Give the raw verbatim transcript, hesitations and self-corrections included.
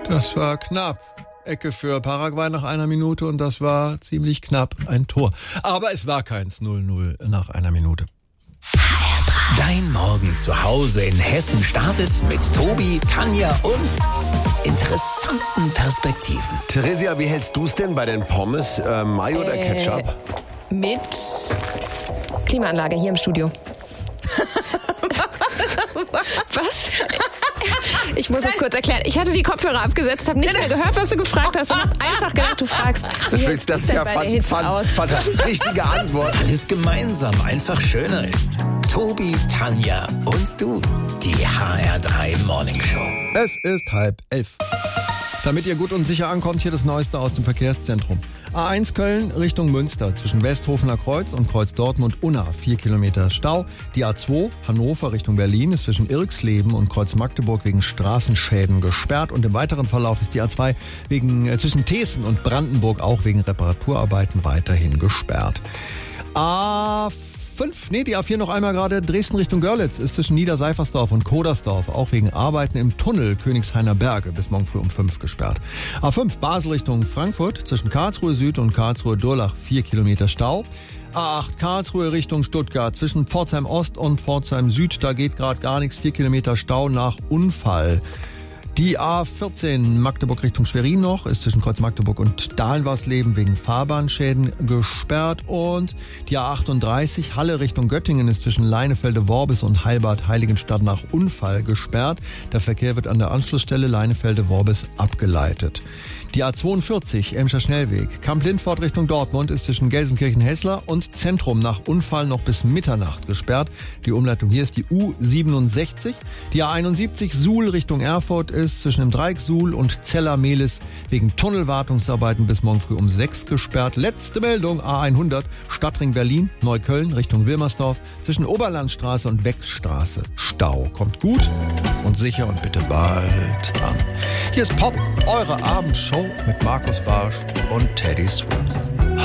Das war knapp. Ecke für Paraguay nach einer Minute und das war ziemlich knapp ein Tor. Aber es war keins null null nach einer Minute. Dein Morgen zu Hause in Hessen startet mit Tobi, Tanja und interessanten Perspektiven. Theresia, wie hältst du es denn bei den Pommes? Äh, Mayo oder Äh, Ketchup? Mit Klimaanlage hier im Studio. Was? Ich muss es kurz erklären. Ich hatte die Kopfhörer abgesetzt, habe nicht mehr gehört, was du gefragt hast und habe einfach gedacht, du fragst, Das, wie willst, das sieht's ist ja denn bei der fan, Hitze fan, aus? fan, richtige Antwort. Weil es gemeinsam einfach schöner ist. Tobi, Tanja und du. Die H R drei Morning Show. Es ist halb elf. Damit ihr gut und sicher ankommt, hier das Neueste aus dem Verkehrszentrum. A eins Köln Richtung Münster zwischen Westhofener Kreuz und Kreuz Dortmund-Unna, vier Kilometer Stau. Die A zwei Hannover Richtung Berlin ist zwischen Irxleben und Kreuz Magdeburg wegen Straßenschäden gesperrt. Und im weiteren Verlauf ist die A zwei wegen, äh, zwischen Thesen und Brandenburg auch wegen Reparaturarbeiten weiterhin gesperrt. A fünf, nee, die A vier noch einmal gerade. Dresden Richtung Görlitz ist zwischen Niederseifersdorf und Kodersdorf auch wegen Arbeiten im Tunnel Königshainer Berge bis morgen früh um fünf gesperrt. A fünf Basel Richtung Frankfurt zwischen Karlsruhe Süd und Karlsruhe Durlach vier Kilometer Stau. A acht Karlsruhe Richtung Stuttgart zwischen Pforzheim Ost und Pforzheim Süd, da geht gerade gar nichts, vier Kilometer Stau nach Unfall. Die A vierzehn Magdeburg Richtung Schwerin noch ist zwischen Kreuz Magdeburg und Dahlenwarsleben wegen Fahrbahnschäden gesperrt. Und die A achtunddreißig Halle Richtung Göttingen ist zwischen Leinefelde-Worbis und Heilbad-Heiligenstadt nach Unfall gesperrt. Der Verkehr wird an der Anschlussstelle Leinefelde-Worbis abgeleitet. Die A zweiundvierzig Emscher Schnellweg Kamp-Lindfort Richtung Dortmund ist zwischen Gelsenkirchen-Hessler und Zentrum nach Unfall noch bis Mitternacht gesperrt. Die Umleitung hier ist die U siebenundsechzig. Die A einundsiebzig Suhl Richtung Erfurt ist zwischen dem Dreieck Suhl und Zeller-Mehlis wegen Tunnelwartungsarbeiten bis morgen früh um sechs gesperrt. Letzte Meldung A hundert Stadtring Berlin Neukölln Richtung Wilmersdorf zwischen Oberlandstraße und Wechsstraße Stau. Kommt gut und sicher und bitte bald an. Hier ist Pop, eure Abendshow mit Markus Barsch und Teddy Swims.